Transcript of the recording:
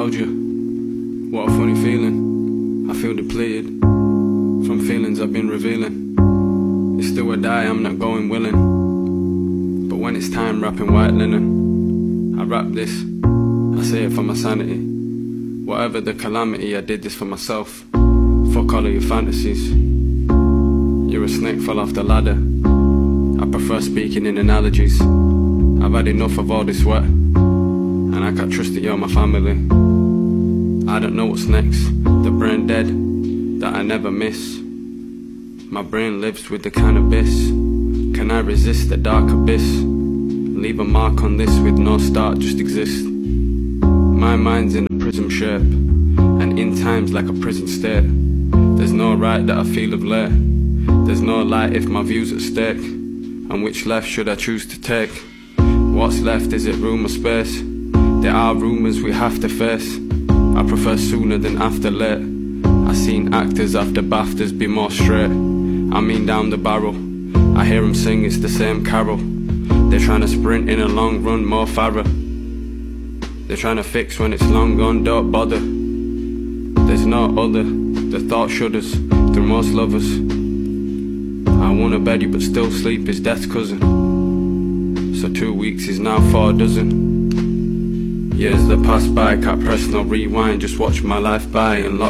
nostalgia. What a funny feeling. I feel depleted from feelings I've been revealing. It's do or die, I'm not going willing. But when it's time wrapping white linen, I rap this, I say it for my sanity. Whatever the calamity, I did this for myself. Fuck all of your fantasies. You're a snake, fell off the ladder. I prefer speaking in analogies. I've had enough of all this sweat, and I can't trust that you're my family. I don't know what's next. The brain dead that I never miss. My brain lives with the cannabis. Can I resist the dark abyss? Leave a mark on this with no start, just exist. My mind's in a prism shape, and in times like a prison state. There's no right that I feel of late. There's no light if my view's at stake. And which left should I choose to take? What's left, is it room or space? There are rumours we have to face. I prefer sooner than after late. I seen actors after BAFTAs be more straight. I mean down the barrel, I hear them sing, it's the same carol. They're trying to sprint in a long run, more Farah. They're trying to fix when it's long gone, don't bother. There's no other, the thought shudders through most lovers. I wanna bed you but still sleep is death's cousin. So 2 weeks is now 4 dozen. Years that pass by, can't press no rewind. Just watch my life by and lock